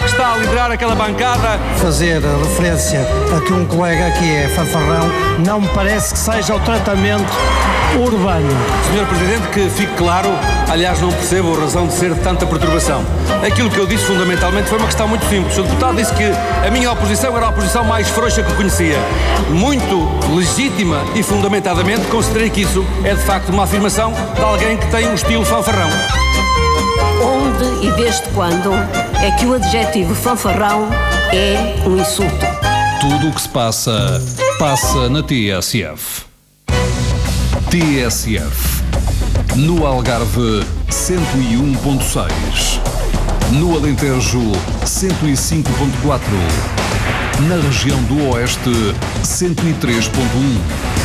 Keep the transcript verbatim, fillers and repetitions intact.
que está a liderar aquela bancada. Fazer referência a que um colega aqui é fanfarrão não me parece que seja o tratamento urbano. senhor Presidente, que fique claro, aliás não percebo a razão de ser de tanta perturbação. Aquilo que eu disse fundamentalmente foi uma questão muito simples. O deputado disse que a minha oposição era a oposição mais frouxa que conhecia. Muito legítima e fundamentadamente considerei que isso é de facto uma afirmação de alguém que tem um estilo fanfarrão. Onde e desde quando é que o adjetivo fanfarrão é um insulto? Tudo o que se passa, passa na T S F. T S F. No Algarve, cento e um ponto seis. No Alentejo, cento e cinco ponto quatro. Na região do Oeste, cento e três ponto um.